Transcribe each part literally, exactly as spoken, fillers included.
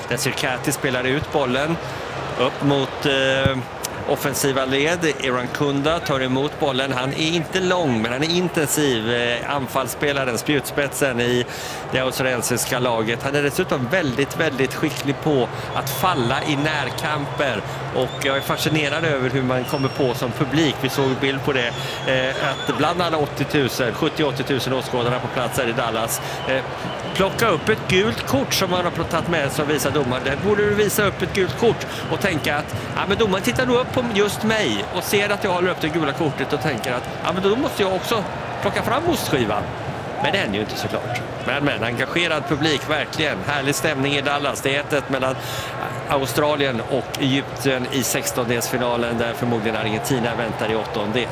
där Sirkati spelar ut bollen upp mot eh, offensiva led. Irankunda tar emot bollen. Han är inte lång, men han är intensiv. Eh, anfallsspelaren, spjutspetsen i det australiensiska laget. Han är dessutom väldigt, väldigt skicklig på att falla i närkamper. Och jag är fascinerad över hur man kommer på som publik. Vi såg bild på det. Eh, att bland alla åttio tusen, sjuttio till åttio tusen åskådarna på plats här i Dallas. Eh, plocka upp ett gult kort som man har tagit med som visar domaren. Där borde du visa upp ett gult kort och tänka att ja, men domaren tittar då upp på just mig och ser att jag håller upp det gula kortet och tänker att ja, men då måste jag också plocka fram ostskivan. Men det händer ju inte såklart. Men, men engagerad publik, verkligen. Härlig stämning i Dallas. Det är ett ett mellan Australien och Egypten i sextondelsfinalen där förmodligen Argentina väntar i åttondel.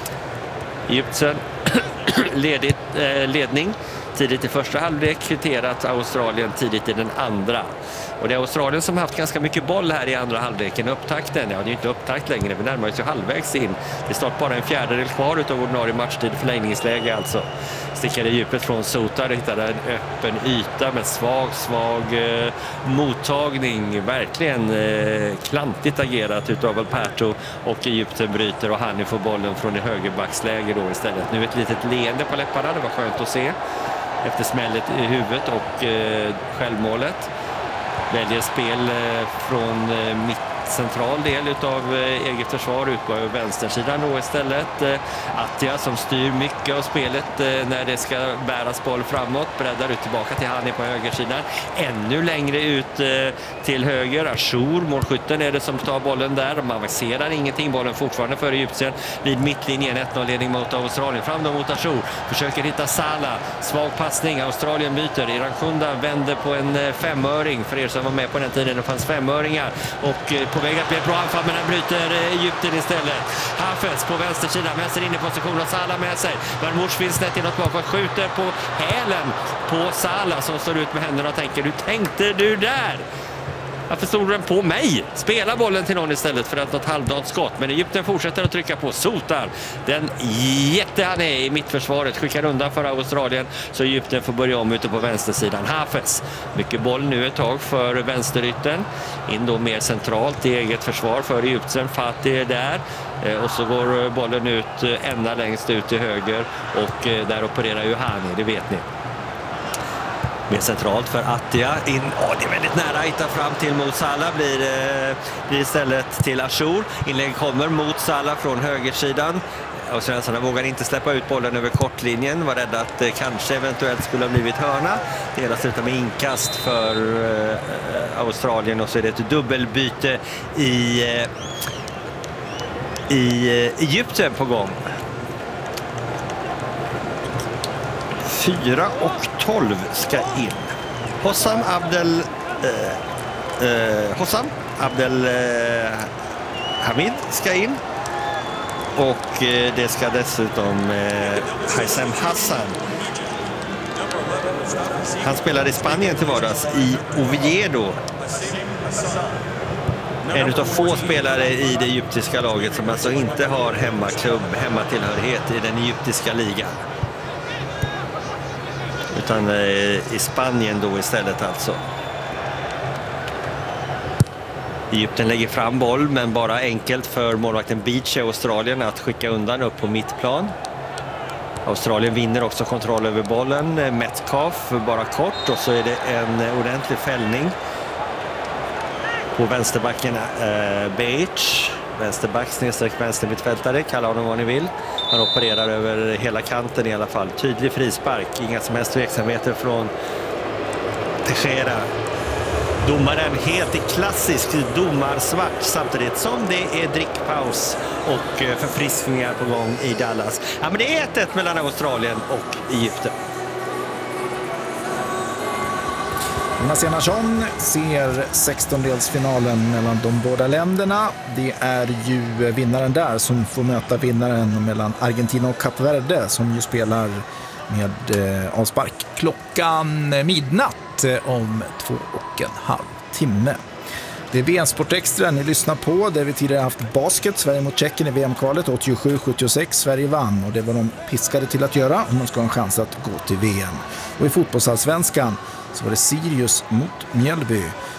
Egypten ledigt, eh, ledning tidigt i första halvlek, kvitterat Australien tidigt i den andra. Och det är Australien som har haft ganska mycket boll här i andra halvleken. Upptakten, ja det är ju inte upptakt längre, vi närmar oss ju halvvägs in. Det är snart bara en fjärdedel kvar utav ordinarie matchtid, förlängningsläge alltså. Stickade djupet från Sotar, hittade en öppen yta med svag, svag eh, mottagning. Verkligen eh, klantigt agerat utav Alberto, och Egypten bryter och han får bollen från det högerbacksläge då istället. Nu ett litet leende på läpparna, det var skönt att se. Efter smället i huvudet och eh, självmålet. Väljer spel eh, från eh, mitt central del utav eh, eget försvar ut på vänstersidan då istället. Eh, Attia som styr mycket av spelet eh, när det ska bäras boll framåt. Breddar ut tillbaka till Hani på högersidan. Ännu längre ut eh, till höger. Ashur, målskytten, är det som tar bollen där. De avancerar ingenting. Bollen fortfarande för Egypten vid mittlinjen. ett noll-ledning mot Australien. Fram då mot Ashur. Försöker hitta Salah. Svag passning. Australien byter. Irankunda vänder på en eh, femöring. För er som var med på den tiden, det fanns femöringar. Och eh, på väg att bli ett bra anfall, men den bryter Egypten istället. Hafez på vänstersidan, vänster in i position och Salah med sig. Marmouche finns snett inåt bakåt, skjuter på hälen på Salah som står ut med händerna och tänker, du tänkte du där? Varför stod den på mig? Spela bollen till någon istället för att något halvdant skott. Men Egypten fortsätter att trycka på. Sotar, den jätte han är i mittförsvaret, skickar undan för Australien så Egypten får börja om ute på vänstersidan. Hafez, mycket boll nu ett tag för vänsterytten. In då mer centralt i eget försvar för Egypten. Fatih är där. Och så går bollen ut ända längst ut till höger. Och där opererar ju Hani, det vet ni. Mer centralt för Attia in. Åh, det är väldigt nära att hitta fram till mot Salah. Blir, eh, blir istället till Ashur. Inlägg kommer mot Salah från högersidan. Och svenskarna vågar inte släppa ut bollen över kortlinjen. Var rädda att det kanske eventuellt skulle ha blivit hörna. Det hela slutar med inkast för eh, Australien. Och så är det ett dubbelbyte i, eh, i eh, Egypten på gång. fyra och tolv ska in. Hossam Abdel eh, eh, Hossam Abdel eh, Hamid ska in. Och eh, det ska dessutom eh, Haysem Hassan. Han spelar i Spanien till vardags i Oviedo. En av få spelare i det egyptiska laget som alltså inte har hemmaklubb, hemmatillhörighet i den egyptiska ligan. Utan eh, i Spanien då istället alltså. Egypten lägger fram boll, men bara enkelt för målvakten Beach i Australien att skicka undan upp på mittplan. Australien vinner också kontroll över bollen. Metcalf bara kort, och så är det en ordentlig fällning på vänsterbacken eh, Beach. Vänsterback, snedsträck vänstermittfältare, kalla honom vad ni vill. Han opererar över hela kanten i alla fall. Tydlig frispark, inga som helst tveksamheter från Teixeira. Domaren helt i klassisk domarsvart, samtidigt som det är drickpaus och förfriskningar på gång i Dallas. Ja, men det är ett ett mellan Australien och Egypten. Jonas Enarsson ser sextondelsfinalen mellan de båda länderna. Det är ju vinnaren där som får möta vinnaren mellan Argentina och Kap Verde, som ju spelar med eh, avspark klockan midnatt om två och en halv timme. Det är V M-sport extra ni lyssnar på, där vi tidigare haft basket. Sverige mot Tjeckien i V M-kvalet åttiosju sjuttiosex. Sverige vann, och det var de piskade till att göra om de ska ha en chans att gå till V M. Och i fotbollsallsvenskan så var det Sirius mot Mjällby